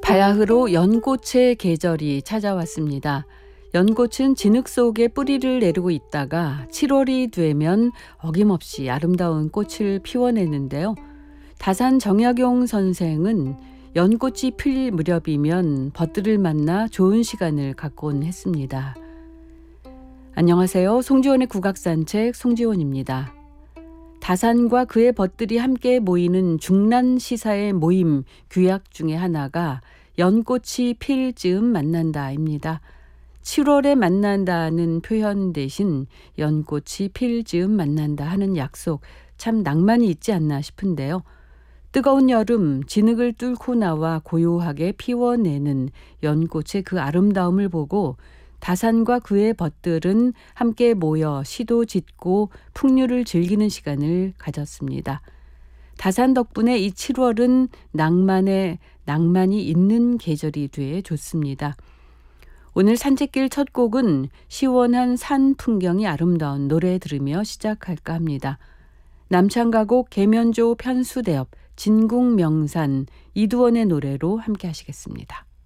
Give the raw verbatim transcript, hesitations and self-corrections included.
바야흐로 연꽃의 계절이 찾아왔습니다. 연꽃은 진흙 속에 뿌리를 내리고 있다가 칠월이 되면 어김없이 아름다운 꽃을 피워내는데요. 다산 정약용 선생은 연꽃이 필 무렵이면 벗들을 만나 좋은 시간을 갖곤 했습니다. 안녕하세요. 송지원의 국악산책 송지원입니다. 다산과 그의 벗들이 함께 모이는 중란시사의 모임 규약 중에 하나가 연꽃이 필 즈음 만난다입니다. 칠월에 만난다는 표현 대신 연꽃이 필 즈음 만난다 하는 약속, 참 낭만이 있지 않나 싶은데요. 뜨거운 여름 진흙을 뚫고 나와 고요하게 피워내는 연꽃의 그 아름다움을 보고 다산과 그의 벗들은 함께 모여 시도 짓고 풍류를 즐기는 시간을 가졌습니다. 다산 덕분에 이 칠월은 낭만에 낭만이 있는 계절이 돼 좋습니다. 오늘 산책길 첫 곡은 시원한 산 풍경이 아름다운 노래 들으며 시작할까 합니다. 남창가곡 계면조 편수대업 진국명산 이두원의 노래로 함께 하시겠습니다.